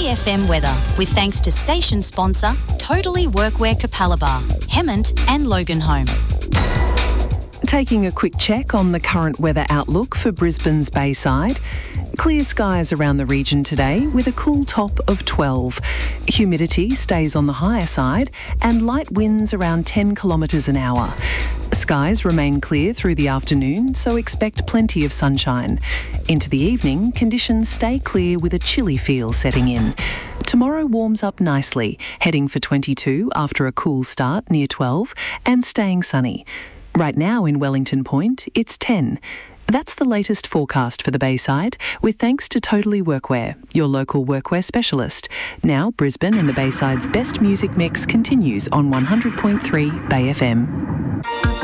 Bay FM weather with thanks to station sponsor Totally Workwear Capalaba, Hemmant and Loganholme. Taking a quick check on the current weather outlook for Brisbane's Bayside. Clear skies around the region today with a cool top of 12. Humidity stays on the higher side and light winds around 10 kilometres an hour. Skies remain clear through the afternoon, so expect plenty of sunshine. Into the evening, conditions stay clear with a chilly feel setting in. Tomorrow warms up nicely, heading for 22 after a cool start near 12 and staying sunny. Right now in Wellington Point, it's 10. That's the latest forecast for the Bayside, with thanks to Totally Workwear, your local workwear specialist. Now Brisbane and the Bayside's best music mix continues on 100.3 Bay FM.